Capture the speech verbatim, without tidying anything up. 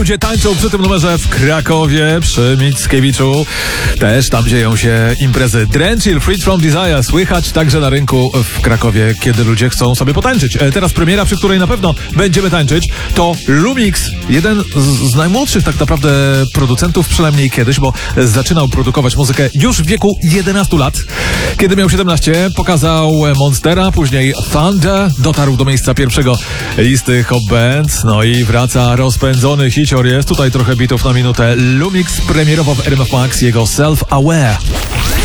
Ludzie tańczą przy tym numerze w Krakowie przy Mickiewiczu. Też tam dzieją się imprezy. Drenchill, Freed from Desire słychać także na rynku w Krakowie, kiedy ludzie chcą sobie potańczyć. E, teraz premiera, przy której na pewno będziemy tańczyć, to Lumix. Jeden z, z najmłodszych tak naprawdę producentów, przynajmniej kiedyś, bo zaczynał produkować muzykę już w wieku jedenastu lat. Kiedy miał siedemnaście, pokazał Monstera, później Thunder, dotarł do miejsca pierwszego listy Hot Band, no i wraca rozpędzony hicior. Jest tutaj trochę bitów na minutę. Lumix premierowo w R M F Max, jego Self Aware.